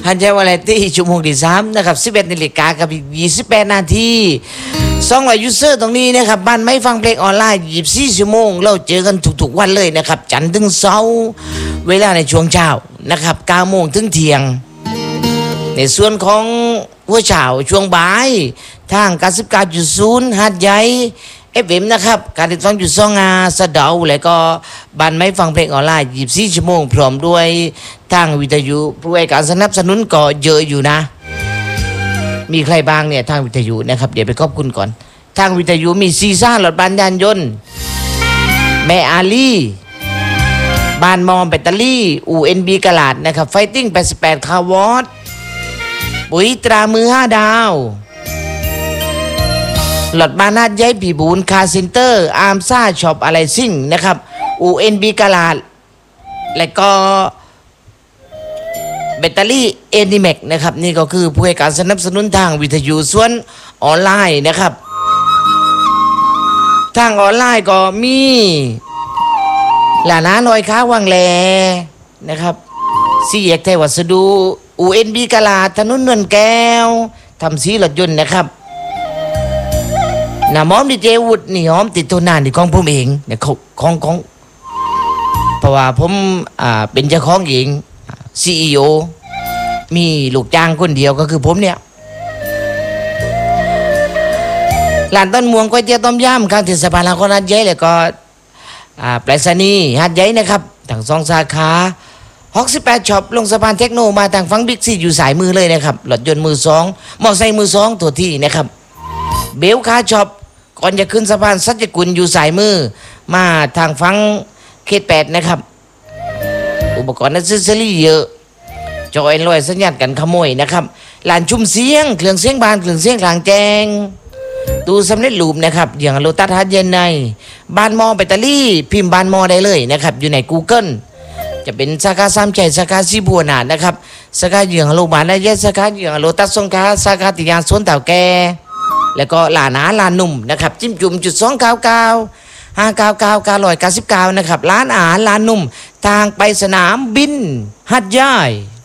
ฮันใจวาไรตี้ชั่วโมงที่3นะครับ11 นาฬิกากับอีก28 นาที200 ยูเซอร์ตรงนี้นะครับบ้านไม่ฟังเพลงออนไลน์24 ชั่วโมงเราเจอกันทุกๆวันเลยนะครับจันทร์ถึงเสาร์เวลาในช่วงเช้านะครับ9 โมงถึงเที่ยงในส่วนของหัวเช้าช่วงบ่ายทาง99.0 หาดใหญ่FM นะครับการติดฟังอยู่2 สะเดาแล้วก็บ้านไม่ฟังเพลงออนไลน์24 ชั่วโมงพร้อมด้วยทางวิทยุผู้ให้การสนับสนุนก็เยอะอยู่นะมีใครบ้างเนี่ยทางวิทยุนะครับเดี๋ยวไปขอบคุณก่อนทางวิทยุมีซีซ่าหลอดบานยานยนต์แม่อาลีบ้านมอมแบตเตอรี่ UNB กลาดนะครับไฟติ้ง88 คาวอตปุ๋ยตรามือ5 ดาวหลอดบานาดย้ายผีบูนคาร์เซ็นเตอร์อาร์มซ่าช็อปอะไรซิ่งนะครับ UNB กลาดและก็แบตเตอรี่เอนิเมกนะครับนี่ก็คือผู้ให้การสนับสนุนทางวิทยุส่วนออนไลน์นะครับทางออนไลน์ก็มีหลานาลอยค้าวังแลนะครับสี่แยกไทยวัสดุ UNB กลาดถนนนวลแก้วทำสีรถยนต์นะครับน้ำหอมดีเจวุฒินี่หอมติดตัวนานที่ของผมเองเนี่ยของเพราะว่าผมเป็นเจ้าของเอง CEO มีลูกจ้างคนเดียวก็คือผมเนี่ยร้านต้นม่วงก๋วยเตี๋ยวต้มยำข้างเทศบาลนครหาดใหญ่แล้วก็ไปรษณีย์หาดใหญ่นะครับทั้ง2 สาขา68 ช็อปลงสะพานเทคโนมาทางฝั่งบิ๊กซีอยู่สายมือเลยนะครับรถยนต์มือ2มอไซค์มือ2ตัวที่นะครับเบลคาช็อปก่อนจะขึ้นสะพานสัจกุลอยู่สายมือมาทางฝั่งเขต8นะครับอุปกรณ์นักซื้อเซรี่เยอะจอยลอยสัญญาณกันขโมยนะครับลานชุ่มเสียงเครื่องเสียงบานเครื่องเสียงกลางแจ้งตู้สำเร็จรูปนะครับอย่างโลตัสฮัทเย็นในบ้านมอแบตเตอรี่พิมพ์บ้านมอได้เลยนะครับอยู่ใน Google จะเป็นสาขา3 ใจสาขา4 บัวหนาดนะครับสาขาเหยื่อโรงพยาบาลและแยกสาขาเหยื่อโลตัสสงขลาสาขาติยานสวนเต่าแก่แล้วก็ลานาลานนุ่มนะครับจิ้มจุ่ม.299 599 999นะครับร้านอาหารลานนุ่มทางไปสนามบินหัดใหญ่